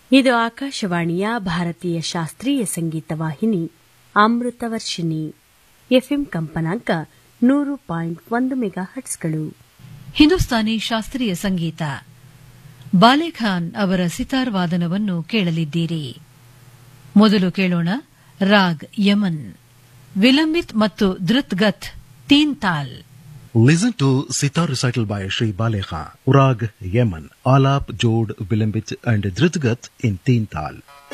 ಇದು ಆಕಾಶವಾಣಿಯ ಭಾರತೀಯ ಶಾಸ್ತ್ರೀಯ ಸಂಗೀತ ವಾಹಿನಿ ಅಮೃತವರ್ಷಿಣಿ. ಎಫ್ಎಂ ಕಂಪನಾಂಕ 100.1 ಮೆಗಾಹರ್ಟ್ಸ್ಗಳು. ಹಿಂದೂಸ್ತಾನಿ ಶಾಸ್ತ್ರೀಯ ಸಂಗೀತ. ಬಾಲೆಖಾನ್ ಅವರ ಸಿತಾರ್ ವಾದನವನ್ನು ಕೇಳಲಿದ್ದೀರಿ. ಮೊದಲು ಕೇಳೋಣ ರಾಗ್ ಯಮನ್, ವಿಲಂಬಿತ್ ಮತ್ತು ಧೃತ್ಗತ್ ತೀನ್ ತಾಲ್. Listen to sitar recital by Shri Balekhan, Rag Yemen, Alap, Jod, Vilambit and Dhrutgat in Teen Tal.